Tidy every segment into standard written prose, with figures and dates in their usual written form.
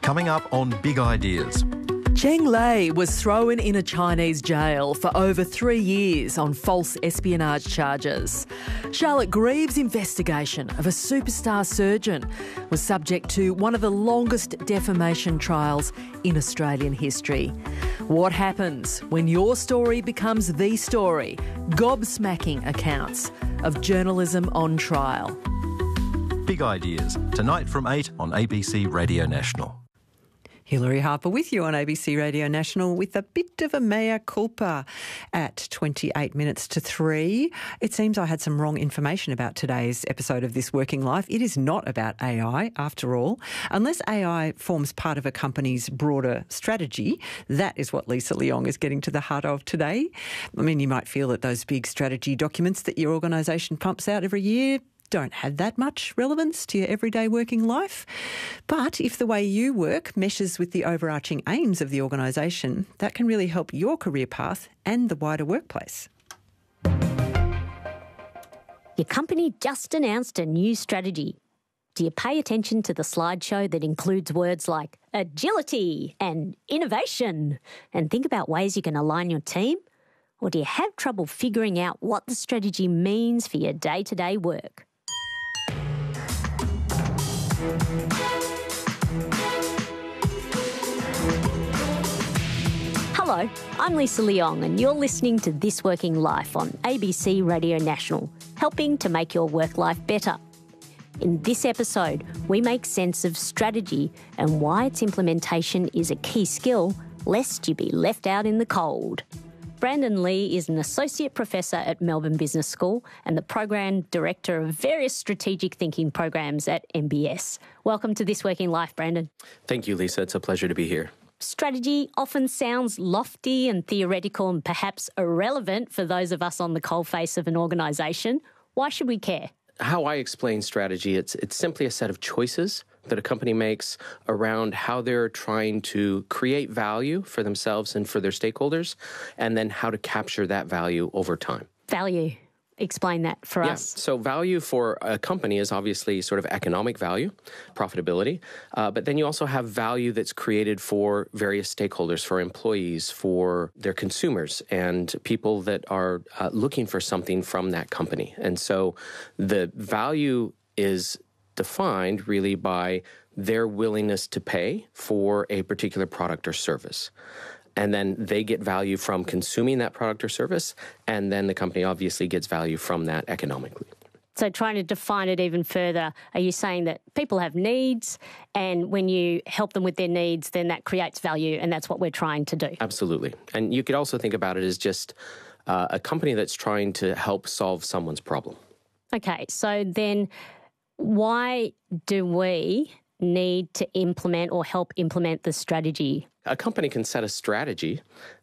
Coming up on Big Ideas. Cheng Lei was thrown in a Chinese jail for over 3 years on false espionage charges. Charlotte Greaves' investigation of a superstar surgeon was subject to one of the longest defamation trials in Australian history. What happens when your story becomes the story? Gobsmacking accounts of journalism on trial. Big Ideas, tonight from 8 on ABC Radio National. Hilary Harper with you on ABC Radio National with a bit of a mea culpa at 28 minutes to 3. It seems I had some wrong information about today's episode of This Working Life. It is not about AI, after all. Unless AI forms part of a company's broader strategy, that is what Lisa Leong is getting to the heart of today. I mean, you might feel that those big strategy documents that your organisation pumps out every year don't have that much relevance to your everyday working life. But if the way you work meshes with the overarching aims of the organisation, that can really help your career path and the wider workplace. Your company just announced a new strategy. Do you pay attention to the slideshow that includes words like agility and innovation and think about ways you can align your team? Or do you have trouble figuring out what the strategy means for your day-to-day work? Hello, I'm Lisa Leong and you're listening to This Working Life on ABC Radio National, helping to make your work life better. In this episode, we make sense of strategy and why its implementation is a key skill, lest you be left out in the cold. Brandon Lee is an Associate Professor at Melbourne Business School and the Program Director of various strategic thinking programs at MBS. Welcome to This Working Life, Brandon. Thank you, Lisa. It's a pleasure to be here. Strategy often sounds lofty and theoretical and perhaps irrelevant for those of us on the coalface of an organisation. Why should we care? How I explain strategy, it's simply a set of choices that a company makes around how they're trying to create value for themselves and for their stakeholders, and then how to capture that value over time. Value. Explain that for us. So value for a company is obviously sort of economic value, profitability, but then you also have value that's created for various stakeholders, for employees, for their consumers, and people that are looking for something from that company. And so the value is defined really by their willingness to pay for a particular product or service. And then they get value from consuming that product or service, and then the company obviously gets value from that economically. So trying to define it even further, are you saying that people have needs, and when you help them with their needs, then that creates value, and that's what we're trying to do? Absolutely. And you could also think about it as just a company that's trying to help solve someone's problem. Okay, so then why do we need to implement or help implement the strategy? A company can set a strategy,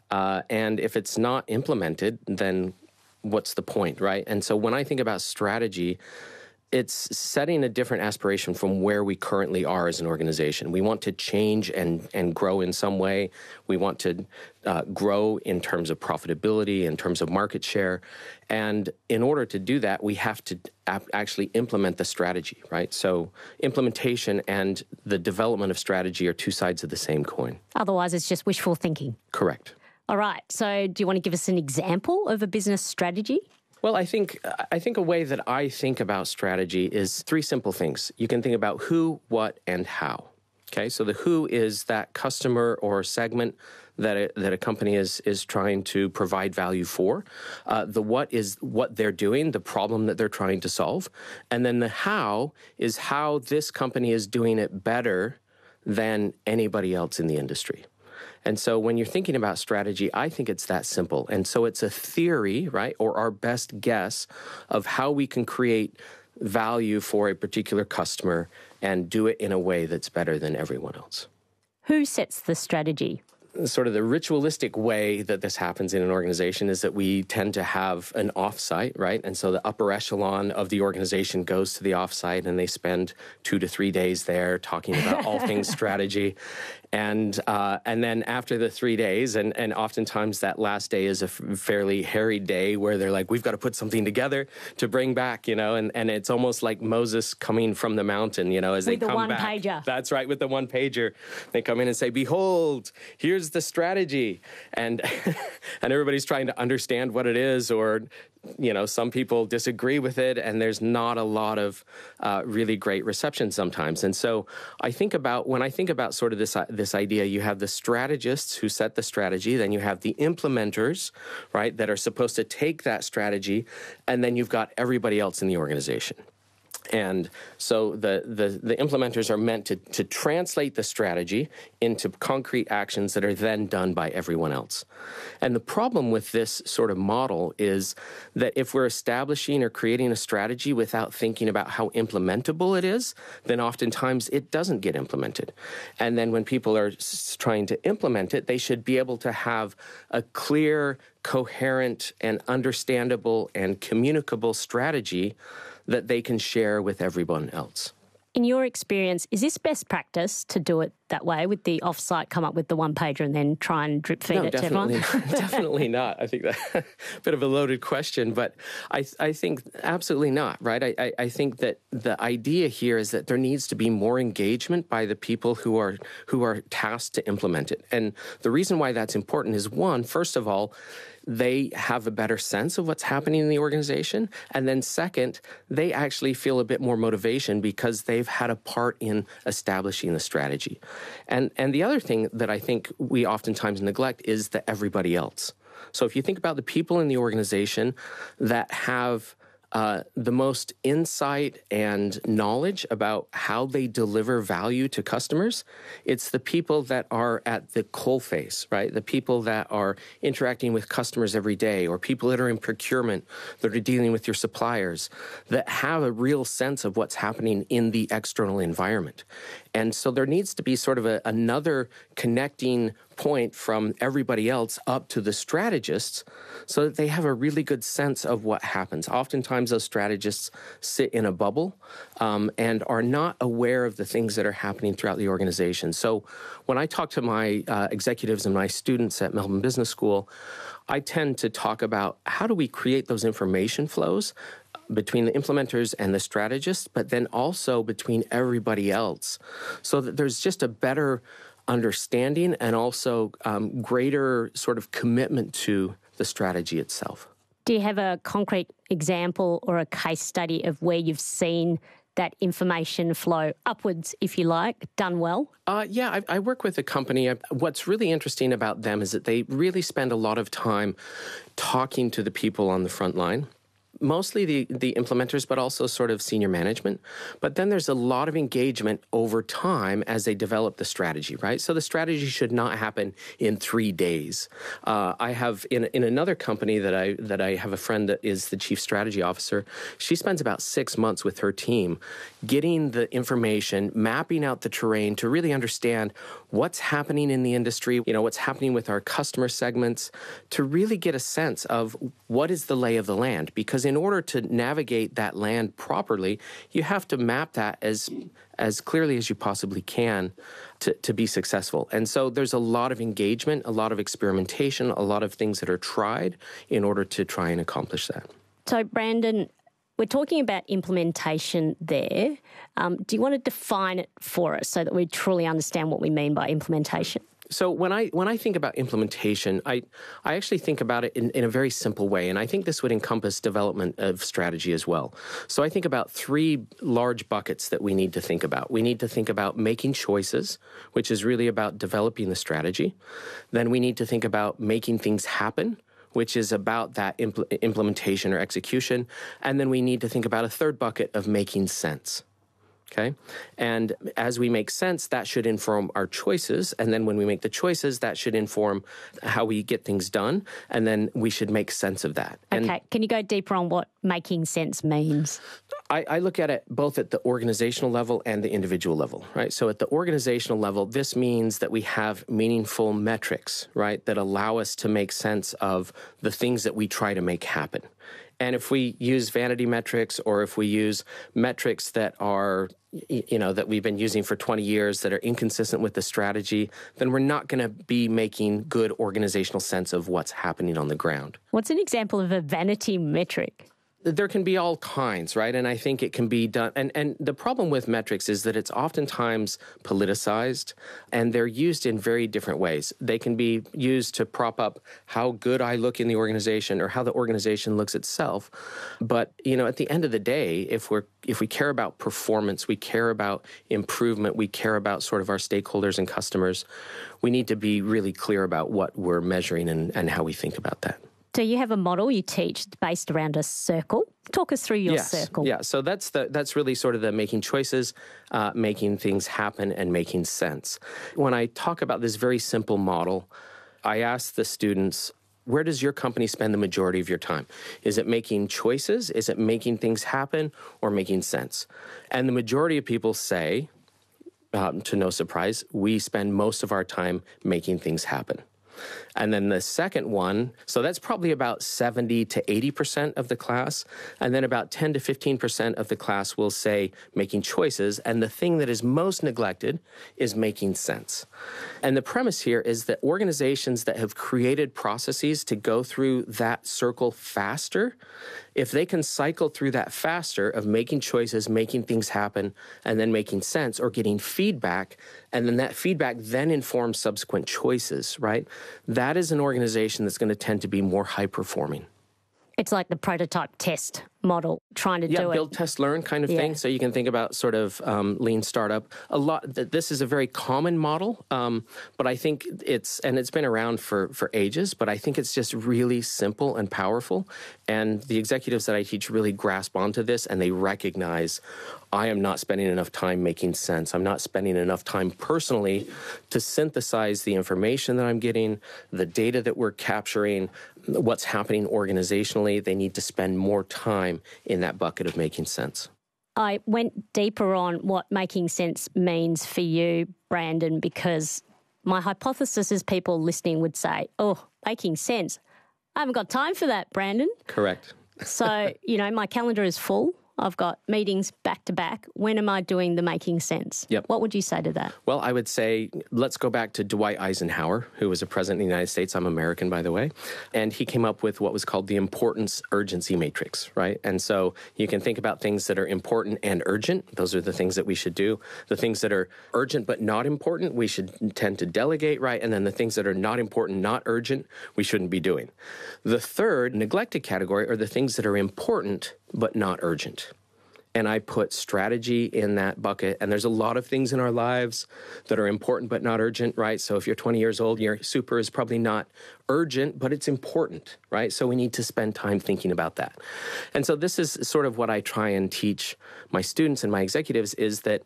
and if it's not implemented, then what's the point, right? And so when I think about strategy, it's setting a different aspiration from where we currently are as an organization. We want to change and grow in some way. We want to grow in terms of profitability, in terms of market share. And in order to do that, we have to actually implement the strategy, right? So implementation and the development of strategy are two sides of the same coin. Otherwise, it's just wishful thinking. Correct. All right. So do you want to give us an example of a business strategy? Well, I think a way that I think about strategy is three simple things. You can think about who, what, and how. Okay, so the who is that customer or segment that a company is trying to provide value for. The what is what they're doing, the problem that they're trying to solve. And then the how is how this company is doing it better than anybody else in the industry. And so when you're thinking about strategy, I think it's that simple. And so it's a theory, right, or our best guess of how we can create value for a particular customer and do it in a way that's better than everyone else. Who sets the strategy? sort of the ritualistic way that this happens in an organization is that we tend to have an offsite, right? And so the upper echelon of the organization goes to the offsite and they spend 2 to 3 days there talking about all things strategy. And then after the 3 days, and oftentimes that last day is a fairly harried day where they're like, we've got to put something together to bring back, and it's almost like Moses coming from the mountain, as they come back. With the one-pager. That's right, with the one-pager. They come in and say, behold, here's the strategy. And everybody's trying to understand what it is, or some people disagree with it, and there's not a lot of really great reception sometimes. And so when I think about sort of this idea, you have the strategists who set the strategy, then you have the implementers, right, that are supposed to take that strategy, and then you've got everybody else in the organization. And so the implementers are meant to translate the strategy into concrete actions that are then done by everyone else. And the problem with this sort of model is that if we're establishing or creating a strategy without thinking about how implementable it is, then oftentimes it doesn't get implemented. And then when people are trying to implement it, they should be able to have a clear, coherent, and understandable and communicable strategy that they can share with everyone else. In your experience, is this best practice to do it that way, with the offsite, come up with the one-pager and then try and drip feed it to everyone? Definitely not. I think that's a bit of a loaded question, but I think absolutely not, right? I think that the idea here is that there needs to be more engagement by the people who are tasked to implement it. And the reason why that's important is, one, first of all, they have a better sense of what's happening in the organization. And then second, they actually feel a bit more motivation because they've had a part in establishing the strategy. And the other thing that I think we oftentimes neglect is the everybody else. So if you think about the people in the organization that have the most insight and knowledge about how they deliver value to customers, it's the people that are at the coalface, right? The people that are interacting with customers every day, or people that are in procurement, that are dealing with your suppliers, that have a real sense of what's happening in the external environment. And so there needs to be sort of another connecting point from everybody else up to the strategists so that they have a really good sense of what happens. Oftentimes those strategists sit in a bubble and are not aware of the things that are happening throughout the organization. So when I talk to my executives and my students at Melbourne Business School, I tend to talk about how do we create those information flows between the implementers and the strategists, but then also between everybody else, so that there's just a better understanding and also greater sort of commitment to the strategy itself. Do you have a concrete example or a case study of where you've seen that information flow upwards, if you like, done well? Yeah, I work with a company. What's really interesting about them is that they really spend a lot of time talking to the people on the front line. Mostly the implementers, but also sort of senior management. But then there's a lot of engagement over time as they develop the strategy, right? So the strategy should not happen in 3 days. I have in another company that I have a friend that is the chief strategy officer. She spends about 6 months with her team getting the information, mapping out the terrain to really understand what's happening in the industry, what's happening with our customer segments, to really get a sense of what is the lay of the land. Because in order to navigate that land properly, you have to map that as clearly as you possibly can to be successful. And so there's a lot of engagement, a lot of experimentation, a lot of things that are tried in order to try and accomplish that. So, Brandon, we're talking about implementation there. Do you want to define it for us so that we truly understand what we mean by implementation? So when I think about implementation, I actually think about it in a very simple way, and I think this would encompass development of strategy as well. So I think about 3 large buckets that we need to think about. We need to think about making choices, which is really about developing the strategy. Then we need to think about making things happen, which is about that implementation or execution. And then we need to think about a third bucket of making sense. Okay. And as we make sense, that should inform our choices. And then when we make the choices, that should inform how we get things done. And then we should make sense of that. Okay. Can you go deeper on what making sense means? I look at it both at the organizational level and the individual level, right? So at the organizational level, this means that we have meaningful metrics, right, that allow us to make sense of the things that we try to make happen. And if we use vanity metrics, or if we use metrics that are, that we've been using for 20 years that are inconsistent with the strategy, then we're not going to be making good organizational sense of what's happening on the ground. What's an example of a vanity metric? There can be all kinds, right? And I think it can be done. And the problem with metrics is that it's oftentimes politicized, and they're used in very different ways. They can be used to prop up how good I look in the organization or how the organization looks itself. But, at the end of the day, if we care about performance, we care about improvement, we care about sort of our stakeholders and customers, we need to be really clear about what we're measuring and how we think about that. So you have a model you teach based around a circle. Talk us through your circle. Yeah, so that's really sort of the making choices, making things happen, and making sense. When I talk about this very simple model, I ask the students, where does your company spend the majority of your time? Is it making choices? Is it making things happen, or making sense? And the majority of people say, to no surprise, we spend most of our time making things happen. And then the second one, so that's probably about 70 to 80% of the class. And then about 10 to 15% of the class will say making choices. And the thing that is most neglected is making sense. And the premise here is that organizations that have created processes to go through that circle faster, if they can cycle through that faster of making choices, making things happen, and then making sense or getting feedback, and then that feedback then informs subsequent choices, right? That is an organization that's going to tend to be more high-performing. It's like the prototype test model, trying to do it. Yeah, build, test, learn kind of thing. So you can think about sort of lean startup. This is a very common model, but I think it's been around for ages, but I think it's just really simple and powerful. And the executives that I teach really grasp onto this, and they recognize, I am not spending enough time making sense. I'm not spending enough time personally to synthesize the information that I'm getting, the data that we're capturing, what's happening organizationally. They need to spend more time in that bucket of making sense. I went deeper on what making sense means for you, Brandon, because my hypothesis is people listening would say, oh, making sense. I haven't got time for that, Brandon. Correct. So, my calendar is full. I've got meetings back to back. When am I doing the making sense? Yep. What would you say to that? Well, I would say, let's go back to Dwight Eisenhower, who was a president of the United States. I'm American, by the way. And he came up with what was called the importance urgency matrix, right? And so you can think about things that are important and urgent. Those are the things that we should do. The things that are urgent but not important, we should tend to delegate, right? And then the things that are not important, not urgent, we shouldn't be doing. The third neglected category are the things that are important but not urgent. And I put strategy in that bucket. And there's a lot of things in our lives that are important but not urgent, right? So if you're 20 years old, your super is probably not urgent, but it's important, right? So we need to spend time thinking about that. And so this is sort of what I try and teach my students and my executives, is that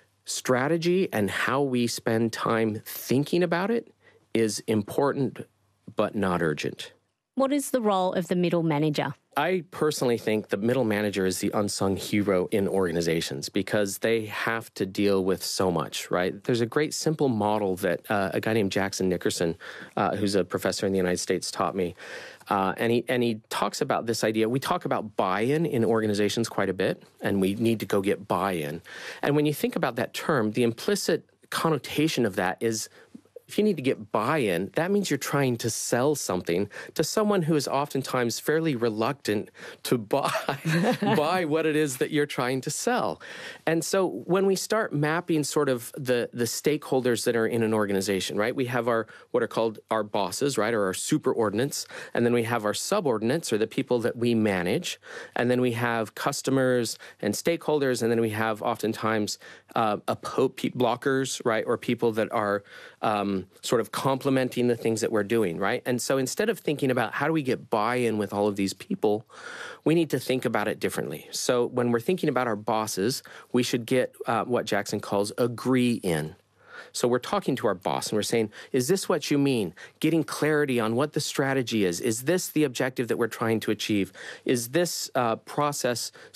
strategy and how we spend time thinking about it is important but not urgent. What is the role of the middle manager? I personally think the middle manager is the unsung hero in organizations because they have to deal with so much, right? There's a great simple model that a guy named Jackson Nickerson, who's a professor in the United States, taught me. And he talks about this idea. We talk about buy-in in organizations quite a bit, and we need to go get buy-in. And when you think about that term, the implicit connotation of that is, if you need to get buy-in, that means you're trying to sell something to someone who is oftentimes fairly reluctant to buy what it is that you're trying to sell. And so when we start mapping sort of the stakeholders that are in an organization, right? We have what are called our bosses, right, or our superordinates, and then we have our subordinates, or the people that we manage, and then we have customers and stakeholders, and then we have oftentimes blockers, right, or people that are sort of complementing the things that we're doing, right? And so instead of thinking about how do we get buy-in with all of these people, we need to think about it differently. So when we're thinking about our bosses, we should get what Jackson calls agree-in. So we're talking to our boss and we're saying, is this what you mean? Getting clarity on what the strategy is. Is this the objective that we're trying to achieve? Is this process